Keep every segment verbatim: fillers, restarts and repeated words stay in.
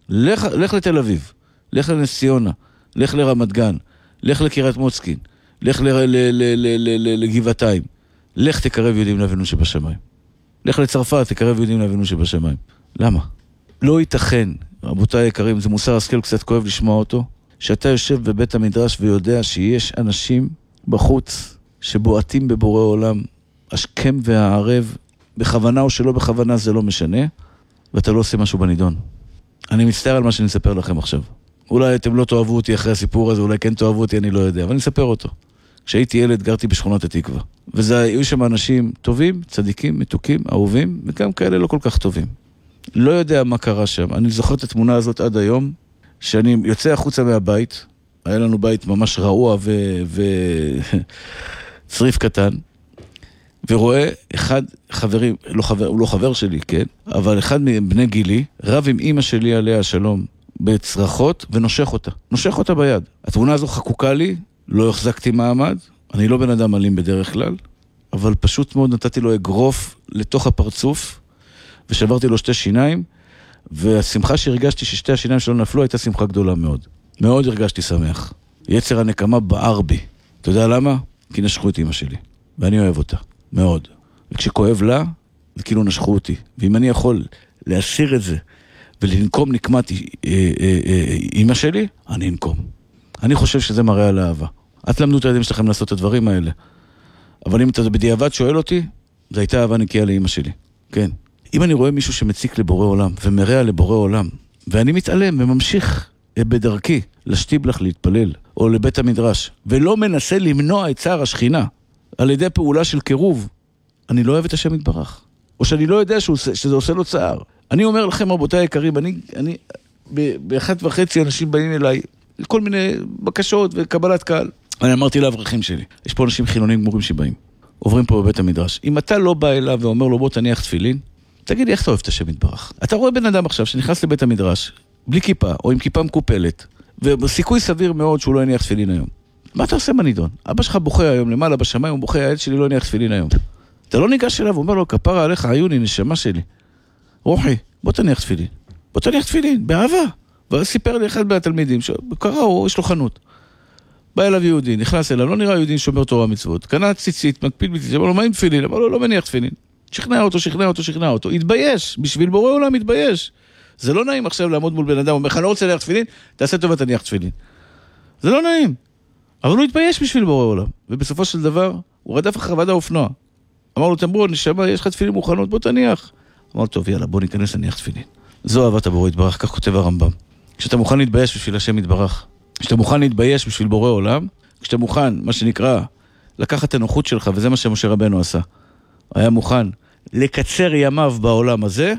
לך, לך לתל אביב, לך לנס ציונה, לך לרמת גן, לך לקריית מוצקין, לך ל- ל- ל- ל- ל- ל- לגבעתיים, לך תקרב יהודים לאבינו שבשמיים. לך לצרפת, תקרב יהודים לאבינו שבשמיים. למה? לא ייתכן, רבותיי היקרים, זה מוסר השכל, קצת כואב לשמוע אותו, שאתה יושב בבית המדרש ויודע שיש אנשים בחוץ שבועטים בבורא עולם, השכם והערב, בכוונה או שלא בכוונה זה לא משנה, ואתה לא עושה משהו בנידון. אני מצטער על מה שאני אספר לכם עכשיו. אולי אתם לא תאהבו אותי אחרי הסיפור הזה, אולי כן תאהבו אותי, אני לא יודע, אבל אני אספר אותו. כשהייתי ילד גרתי בשכונת התקווה, וזה היו שם אנשים טובים, צדיקים, מתוקים, אהובים, וגם כאלה לא כל כך טובים. לא יודע מה קרה שם. אני זוכר את התמונה הזאת עד היום, שאני יוצא החוצה מהבית, היה לנו בית ממש רעוע וצריף קטן, ורואה אחד חברים, לא חבר, הוא לא חבר שלי, כן? אבל אחד מבני גילי, רב עם אמא שלי עליה השלום, בצרחות, ונושך אותה. נושך אותה ביד. התמונה הזו חקוקה לי, לא החזקתי מעמד, אני לא בן אדם אלים בדרך כלל, אבל פשוט מאוד נתתי לו אגרוף לתוך הפרצוף, ושברתי לו שתי שיניים, והשמחה שהרגשתי ששתי השיניים שלו נפלו, הייתה שמחה גדולה מאוד. מאוד הרגשתי שמח. יצר הנקמה בער בי. אתה יודע למה? כי נשכו את אמא שלי. ואני אוהב אותה. מאוד. וכשכואב לה, זה כאילו נשכו אותי. ואם אני יכול להסיר את זה, ולנקום נקמת אמא שלי, אני אנקום. אני חושב שזה מראה על אהבה. את למדו את הילדים שלכם לעשות את הדברים האלה. אבל אם אתה בדיעבד שואל אותי, זו הייתה אהבה נקייה לאמא שלי. כן. אם אני רואה מישהו שמציק לבורא עולם, ומראה לבורא עולם, ואני מתעלם וממשיך בדרכי לשטיבלח להתפלל, או לבית המדרש, ולא מנסה למנוע את צער השכינה, על ידי פעולה של קירוב, אני לא אוהב את השם יתברך. או שאני לא יודע שעושה, שזה עושה לו צער. אני אומר לכם, רבותיי היקרים, אני, אני, באחת וחצי אנשים באים אליי, כל מיני בקשות וקבלת קהל. אני אמרתי לאברכים שלי, יש פה אנשים חילונים גמורים שבאים, עוברים פה בבית המדרש. אם אתה לא בא אליו ואומר לו, בוא תניח תפילין, תגיד לי, איך אתה אוהב את השם יתברך? אתה רואה בן אדם עכשיו שנכנס לבית המדרש, בלי כיפה, או עם כיפה מקופלת, וסיכוי סביר מאוד שהוא לא יניח תפילין היום. מה אתה עושה בנידון? אבא שלך בוכה היום למעלה בשמיים, הוא בוכה, הילד שלי לא יניח תפילין היום. אתה לא ניגש אליו, הוא אומר לו, כפרה עליך, עיוני, נשמה שלי. רוחי, בוא תניח תפילין. בוא תניח תפילין, באהבה. וסיפר לי אחד מהתלמידים, שקרא, הוא, יש לו חנות. בא אליו יהודי, נכנס אליו, לא נראה יהודי שומר תורה מצוות. קנה ציצית, מקפיד בציצית, אמר לו, מה עם תפילין? אמר לו, לא מניח תפילין. שכנע אותו, שכנע אותו, שכנע אותו. התבייש, בשביל בורא עולם התבייש. זה לא נעים עכשיו לעמוד מול בן אדם, הוא אומר, אני לא רוצה להניח תפילין, תעשה טובה, תניח תפילין. זה לא נעים. אבל הוא התבייש בשביל בורא עולם. ובסופו של דבר, הוא רדף אחריו עד האופנוע. אמר לו, תמרו, נשמה, יש לך תפילין מוכנות, בוא תניח. אמר לו, טוב, יאללה, בוא ניכנס להניח תפילין. זו אהבת הבורא יתברך, כך כותב הרמב"ם. כשאתה מוכן להתבייש בשביל השם יתברך, כשאתה מוכן להתבייש בשביל בורא עולם, כשאתה מוכן, מה שנקרא, לקחת את הנוחות שלך, וזה מה שמשה רבנו עשה. היה מוכן לקצר ימיו בעולם הזה,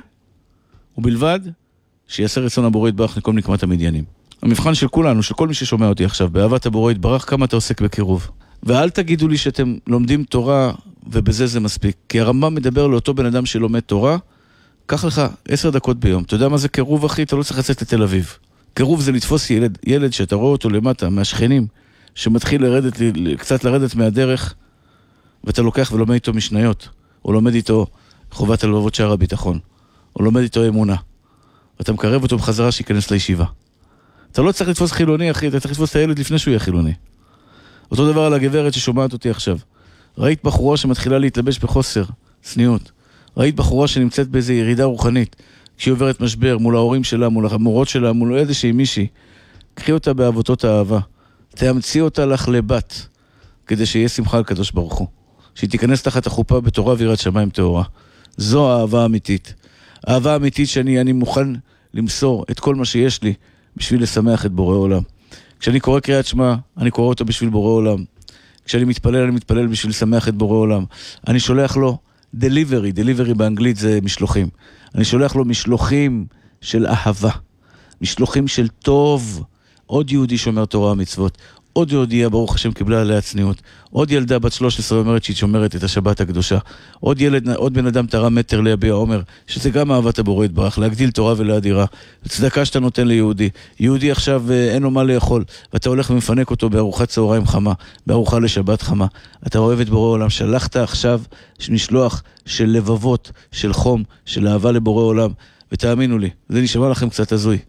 ובלבד שיעשה רצון הבורא יתברך לכל נקמת המדיינים. המבחן של כולנו, של כל מי ששומע אותי עכשיו, באהבת הבורא יתברך, כמה אתה עוסק בקירוב. ואל תגידו לי שאתם לומדים תורה, ובזה זה מספיק. כי הרמב"ם מדבר לאותו בן אדם שלומד תורה, קח לך עשר דקות ביום. אתה יודע מה זה קירוב, אחי? אתה לא צריך לצאת לתל אביב. קירוב זה לתפוס ילד, ילד שאתה רואה אותו למטה, מהשכנים, שמתחיל לרדת, קצת לרדת מהדרך, ואתה לוקח ולומד איתו משניות, או לומד איתו חובת הלבבות שער הביטחון, או לומד איתו אמונה. ואתה מקרב אותו בחזרה שיכנס לישיבה. אתה לא צריך לתפוס חילוני, אחי, אתה צריך לתפוס את הילד לפני שהוא יהיה חילוני. אותו דבר על הגברת ששומעת אותי עכשיו. ראית בחורה שמתחילה להתלבש בחוסר, צניעות. ראית בחורה שנמצאת באיזו ירידה רוחנית, כשהיא עוברת משבר מול ההורים שלה, מול המורות שלה, מול איזושהי מישהי. קחי אותה באהבתות האהבה. תאמצי אותה לך לבת, כדי שיהיה שמחה על קדוש ברוך הוא. שהיא תיכנס תחת החופה בתורה ויראת שמיים טהורה. זו האהבה האמיתית. האהבה האמיתית שאני אני מוכן למסור את כל מה שיש לי בשביל לשמח את בורא עולם. כשאני קורא קריאת שמע, אני קורא אותה בשביל בורא עולם. כשאני מתפלל, אני מתפלל בשביל לשמח את בורא עולם. אני שולח לו delivery, delivery באנגלית זה משלוחים. אני שולח לו משלוחים של אהבה, משלוחים של טוב. עוד יהודי שומר תורה ומצוות, עוד יהודייה ברוך השם קיבלה עליה צניעות, עוד ילדה בת שלוש עשרה אומרת שהיא שומרת את השבת הקדושה, עוד ילד, עוד בן אדם תרם מטר ליביע עומר, שזה גם אהבת הבורא יתברך, להגדיל תורה ולהדירה, צדקה שאתה נותן ליהודי, יהודי עכשיו אין לו מה לאכול, ואתה הולך ומפנק אותו בארוחת צהריים חמה, בארוחה לשבת חמה, אתה אוהב את בורא עולם, שלחת עכשיו משלוח של לבבות, של חום, של אהבה לבורא עולם, ותאמינו לי, זה נשמע לכם קצת הזוי,